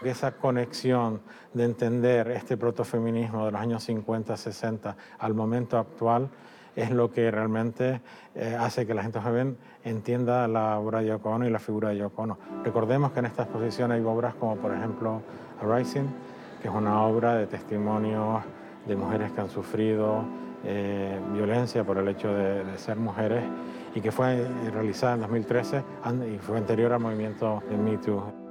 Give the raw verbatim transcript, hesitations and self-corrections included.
Esa conexión de entender este protofeminismo de los años cincuenta, sesenta al momento actual es lo que realmente eh, hace que la gente joven entienda la obra de Yoko Ono y la figura de Yoko Ono. Recordemos que en esta exposición hay obras como por ejemplo Rising, que es una obra de testimonios de mujeres que han sufrido eh, violencia por el hecho de, de ser mujeres y que fue realizada en dos mil trece y fue anterior al movimiento de Me Too.